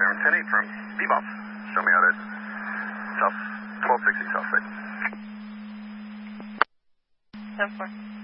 10-8 from Bebop. Show me how to South 1260 South Side. 10-4.